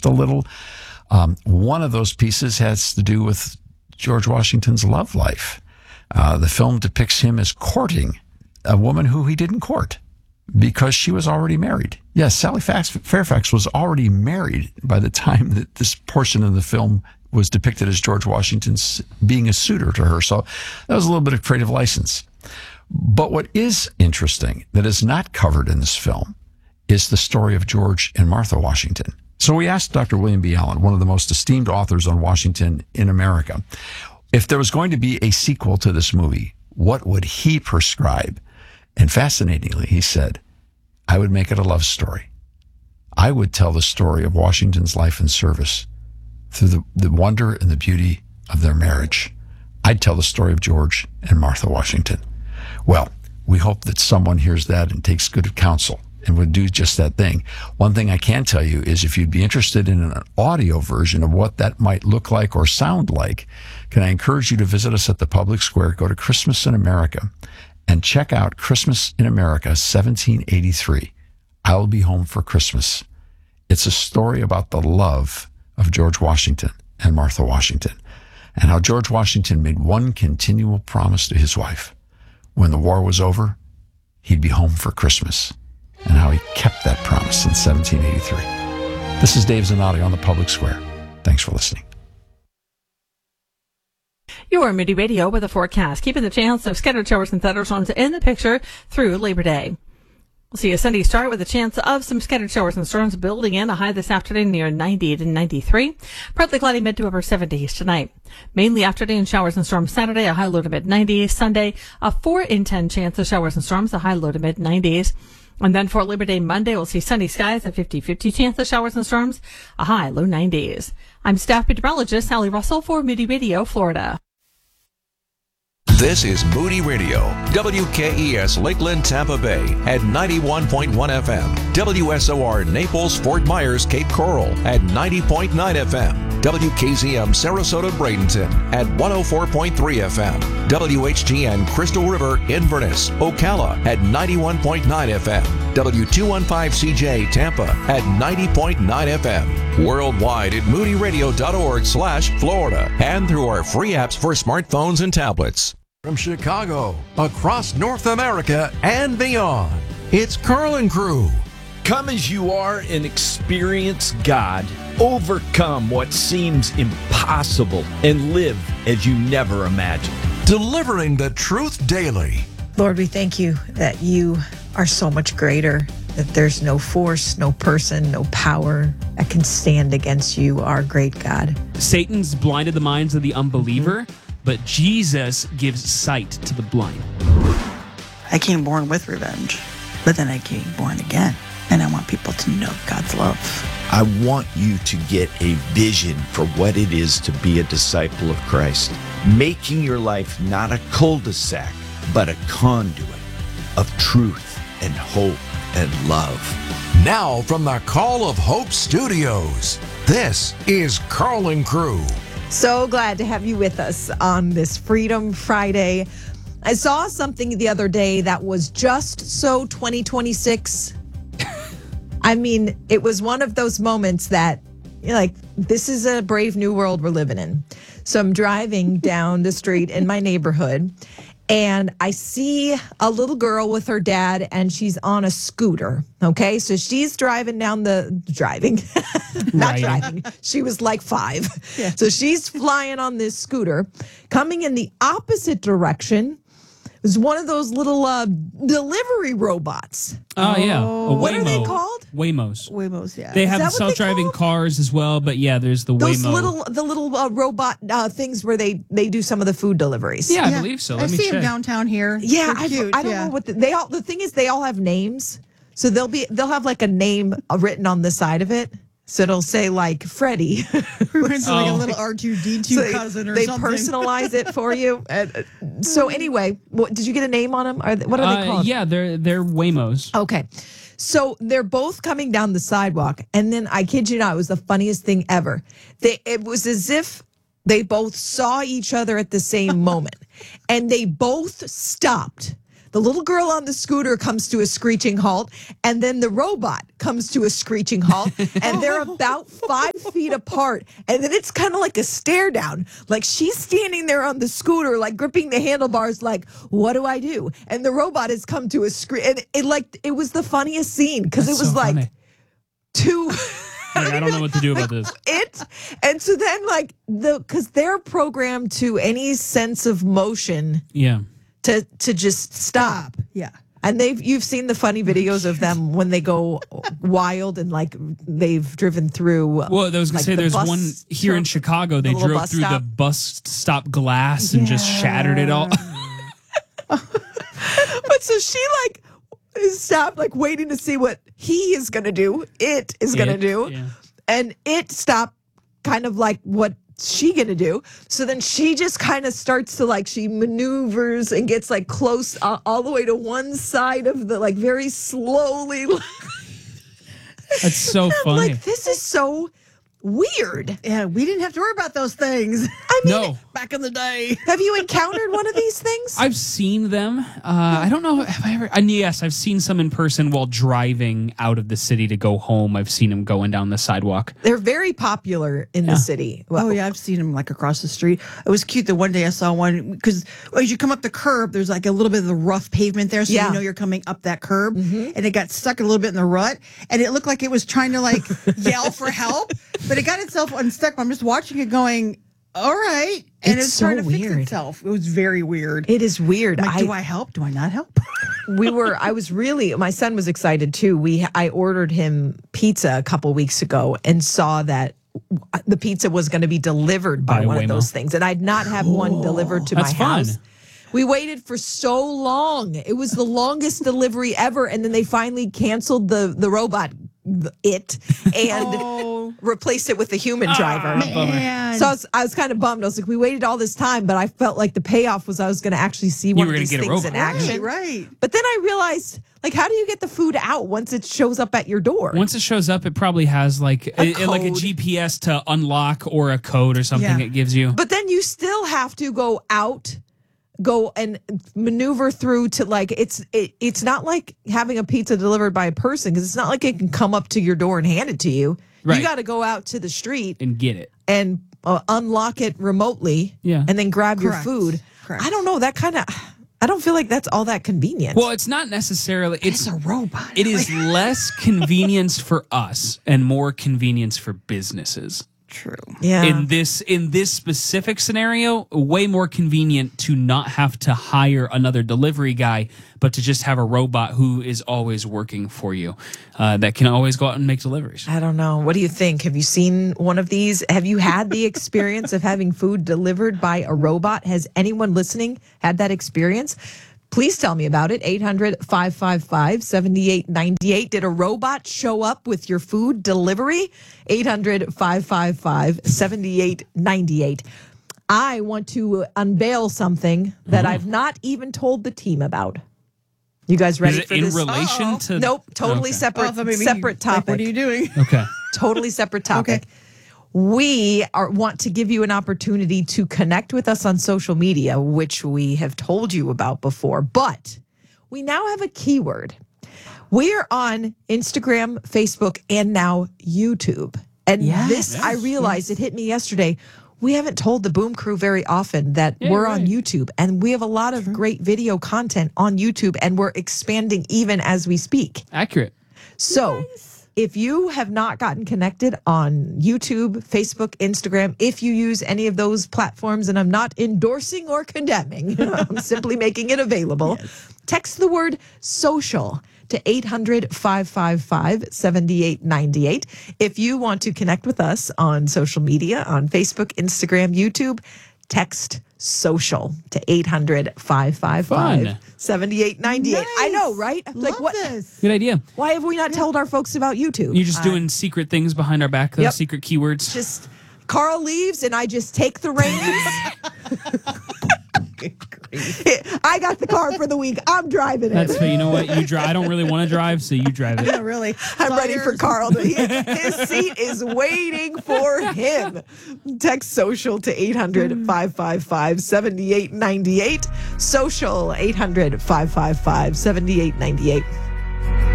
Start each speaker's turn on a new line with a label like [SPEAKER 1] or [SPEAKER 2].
[SPEAKER 1] just a little. One of those pieces has to do with George Washington's love life. The film depicts him as courting a woman who he didn't court because she was already married. Yes, Sally Fairfax was already married by the time that this portion of the film was depicted as George Washington's being a suitor to her. So that was a little bit of creative license. But what is interesting that is not covered in this film is the story of George and Martha Washington. So we asked Dr. William B. Allen, one of the most esteemed authors on Washington in America, if there was going to be a sequel to this movie, what would he prescribe? And fascinatingly, he said, I would make it a love story. I would tell the story of Washington's life and service through the wonder and the beauty of their marriage. I'd tell the story of George and Martha Washington. Well, we hope that someone hears that and takes good counsel and would do just that thing. One thing I can tell you is if you'd be interested in an audio version of what that might look like or sound like, can I encourage you to visit us at the Public Square, go to Christmas in America, and check out Christmas in America 1783. I'll Be Home for Christmas. It's a story about the love of George Washington and Martha Washington, and how George Washington made one continual promise to his wife. When the war was over, he'd be home for Christmas, and how he kept that promise in 1783. This is Dave Zanotti on the Public Square. Thanks for listening.
[SPEAKER 2] Your Moody Radio with a forecast, keeping the chance of scattered showers and thunderstorms in the picture through Labor Day. We'll see a Sunday start with a chance of some scattered showers and storms building in. A high this afternoon near 90 to 93. Partly cloudy mid to upper 70s tonight. Mainly afternoon showers and storms Saturday, a high low to mid 90s. Sunday, a 4 in 10 chance of showers and storms, a high low to mid 90s. And then for Labor Day Monday, we'll see sunny skies, a 50-50 chance of showers and storms, a high low 90s. I'm staff meteorologist Sally Russell for Moody Radio, Florida.
[SPEAKER 3] This is Moody Radio, WKES Lakeland, Tampa Bay at 91.1 FM, WSOR Naples, Fort Myers, Cape Coral at 90.9 FM, WKZM Sarasota, Bradenton at 104.3 FM, WHGN Crystal River, Inverness, Ocala at 91.9 FM, W215CJ Tampa at 90.9 FM, worldwide at moodyradio.org/Florida, and through our free apps for smartphones and tablets.
[SPEAKER 4] From Chicago, across North America and beyond, it's Carl and Crew.
[SPEAKER 5] Come as you are and experience God. Overcome what seems impossible and live as you never imagined.
[SPEAKER 4] Delivering the truth daily.
[SPEAKER 6] Lord, we thank you that you are so much greater, that there's no force, no person, no power that can stand against you, our great God.
[SPEAKER 7] Satan's blinded the minds of the unbeliever, but Jesus gives sight to the blind.
[SPEAKER 8] I came born with revenge, but then I came born again, and I want people to know God's love.
[SPEAKER 5] I want you to get a vision for what it is to be a disciple of Christ, making your life not a cul-de-sac, but a conduit of truth and hope and love.
[SPEAKER 4] Now from the Call of Hope Studios, this is Carl and Crew.
[SPEAKER 6] So glad to have you with us on this Freedom Friday. I saw something the other day that was just so 2026. I mean, it was one of those moments that you're like, this is a brave new world we're living in. So I'm driving down the street in my neighborhood, and I see a little girl with her dad, and she's on a scooter. Okay, so she's driving. She was like 5. Yeah. So she's flying on this scooter, coming in the opposite direction. It was one of those little delivery robots.
[SPEAKER 7] Oh, yeah.
[SPEAKER 6] What are they called?
[SPEAKER 7] Waymos.
[SPEAKER 8] Waymos, yeah.
[SPEAKER 7] They have self-driving cars as well, but yeah, there's the
[SPEAKER 6] those
[SPEAKER 7] Waymo.
[SPEAKER 6] The little robot things where they do some of the food deliveries.
[SPEAKER 7] Yeah, I believe so.
[SPEAKER 8] I see them downtown here.
[SPEAKER 6] Yeah,
[SPEAKER 8] They're cute.
[SPEAKER 6] I don't know what they all. The thing is, they all have names, so they'll have like a name written on the side of it. So it'll say like Freddie.
[SPEAKER 8] Like a little R2-D2 cousin or something.
[SPEAKER 6] They personalize it for you. So anyway, did you get a name on them? What are they called?
[SPEAKER 7] Yeah, they're Waymos.
[SPEAKER 6] Okay. So they're both coming down the sidewalk. And then I kid you not, it was the funniest thing ever. It was as if they both saw each other at the same moment. And they both stopped. the little girl on the scooter comes to a screeching halt, and then the robot comes to a screeching halt, and they're about 5 feet apart. And then it's kind of like a stare down. Like she's standing there on the scooter, like gripping the handlebars, like, what do I do? And the robot has come to a screech. And it was the funniest scene because it was
[SPEAKER 7] so
[SPEAKER 6] like
[SPEAKER 7] funny.
[SPEAKER 6] two.
[SPEAKER 7] Like, I don't know what to do about this.
[SPEAKER 6] And so then because they're programmed to any sense of motion
[SPEAKER 7] Yeah.
[SPEAKER 6] to just stop.
[SPEAKER 8] Yeah.
[SPEAKER 6] And you've seen the funny videos of them when they go wild and like they've driven through.
[SPEAKER 7] Well, I was going to
[SPEAKER 6] like,
[SPEAKER 7] say
[SPEAKER 6] the
[SPEAKER 7] there's
[SPEAKER 6] bus
[SPEAKER 7] one here in Chicago. They
[SPEAKER 6] little
[SPEAKER 7] drove
[SPEAKER 6] bus
[SPEAKER 7] through the
[SPEAKER 6] stop.
[SPEAKER 7] bus stop glass and just shattered it all.
[SPEAKER 6] But so she like is stopped, like waiting to see what he is going to do. It is going to do.
[SPEAKER 7] Yeah.
[SPEAKER 6] And it stopped kind of like what she going to do. So then she just kind of starts to like, she maneuvers and gets like close all the way to one side of the, like very slowly.
[SPEAKER 7] That's so
[SPEAKER 6] I'm
[SPEAKER 7] funny.
[SPEAKER 6] like, this is so weird.
[SPEAKER 8] Yeah, we didn't have to worry about those things.
[SPEAKER 6] I mean,
[SPEAKER 7] No.
[SPEAKER 8] Back in the day.
[SPEAKER 6] have you encountered one of these things?
[SPEAKER 7] I've seen them. I don't know. Have I ever? And yes, I've seen some in person while driving out of the city to go home. I've seen them going down the sidewalk.
[SPEAKER 6] They're very popular in the city. Well,
[SPEAKER 8] Oh yeah, I've seen them like across the street. It was cute that one day I saw one because as you come up the curb, there's like a little bit of the rough pavement there, so
[SPEAKER 6] Yeah.
[SPEAKER 8] you know you're coming up that curb, and it got stuck a little bit in the rut, and it looked like it was trying to like yell for help, but it got itself unstuck. I'm just watching it going, all right, and
[SPEAKER 6] It's
[SPEAKER 8] it's trying
[SPEAKER 6] so
[SPEAKER 8] to fix
[SPEAKER 6] weird.
[SPEAKER 8] itself. It was very weird.
[SPEAKER 6] it is weird.
[SPEAKER 8] I'm like, do I help? Do I not help?
[SPEAKER 6] My son was excited too. I ordered him pizza a couple weeks ago and saw that the pizza was going to be delivered by
[SPEAKER 7] By
[SPEAKER 6] one
[SPEAKER 7] Waymo.
[SPEAKER 6] of those things. And I'd not have one delivered to my
[SPEAKER 7] That's fun.
[SPEAKER 6] house. We waited for so long. It was the longest delivery ever. And then they finally canceled the robot, and replaced it with a human driver.
[SPEAKER 8] Man.
[SPEAKER 6] So I was kind of bummed. I was like, we waited all this time, but I felt like the payoff was I was going to actually see one
[SPEAKER 7] were
[SPEAKER 6] of
[SPEAKER 7] gonna
[SPEAKER 6] these
[SPEAKER 7] get a
[SPEAKER 6] things in
[SPEAKER 7] robot.
[SPEAKER 6] action.
[SPEAKER 8] Right.
[SPEAKER 6] But then I realized, like, how do you get the food out once it shows up at your door?
[SPEAKER 7] Once it shows up, it probably has like a
[SPEAKER 6] code.
[SPEAKER 7] GPS to unlock or a code or something
[SPEAKER 8] Yeah.
[SPEAKER 7] it gives you.
[SPEAKER 6] But then you still have to go and maneuver through to like it's not like having a pizza delivered by a person because it's not like it can come up to your door and hand it to you.
[SPEAKER 7] Right.
[SPEAKER 6] You got to go out to the street
[SPEAKER 7] And get it.
[SPEAKER 6] and unlock it remotely,
[SPEAKER 7] Yeah.
[SPEAKER 6] and then grab your
[SPEAKER 8] Correct.
[SPEAKER 6] food.
[SPEAKER 8] Correct.
[SPEAKER 6] I don't know, I don't feel like that's all that convenient.
[SPEAKER 7] Well, it's not necessarily.
[SPEAKER 8] It's a robot.
[SPEAKER 7] It is less convenience for us and more convenience for businesses.
[SPEAKER 8] True.
[SPEAKER 6] yeah.
[SPEAKER 7] In this specific scenario, way more convenient to not have to hire another delivery guy, but to just have a robot who is always working for you, that can always go out and make deliveries.
[SPEAKER 6] I don't know. What do you think? Have you seen one of these? Have you had the experience of having food delivered by a robot? Has anyone listening had that experience? Please tell me about it. 800-555-7898. Did a robot show up with your food delivery? 800-555-7898. I want to unveil something that I've not even told the team about. You guys ready
[SPEAKER 7] Is it
[SPEAKER 6] for
[SPEAKER 7] in
[SPEAKER 6] this?
[SPEAKER 7] relation to?
[SPEAKER 6] Nope, totally
[SPEAKER 7] Okay.
[SPEAKER 6] separate. Separate topic.
[SPEAKER 8] What are you doing?
[SPEAKER 7] Okay.
[SPEAKER 6] Totally separate topic. We want to give you an opportunity to connect with us on social media, which we have told you about before, but we now have a keyword. We are on Instagram, Facebook, and now YouTube. And this, I realized it hit me yesterday. We haven't told the Boom Crew very often that we're on YouTube, and we have a lot of great video content on YouTube, and we're expanding even as we speak.
[SPEAKER 7] Accurate.
[SPEAKER 6] So if you have not gotten connected on YouTube, Facebook, Instagram, if you use any of those platforms, and I'm not endorsing or condemning, I'm simply making it available, text the word social to 800-555-7898. If you want to connect with us on social media, on Facebook, Instagram, YouTube, text social to 800-555-7898. I know, right?
[SPEAKER 8] Love this.
[SPEAKER 7] Good idea.
[SPEAKER 6] Why have we not told our folks about YouTube?
[SPEAKER 7] You're just doing secret things behind our back, those
[SPEAKER 6] Yep.
[SPEAKER 7] secret keywords.
[SPEAKER 6] Just Carl leaves and I just take the reins. I got the car for the week. I'm driving it.
[SPEAKER 7] That's you know what you drive. I don't really want to drive, so you drive it.
[SPEAKER 8] Yeah, really.
[SPEAKER 6] I'm ready for Carl. His seat is waiting for him. Text social to 800-555-7898. Social 800-555-7898.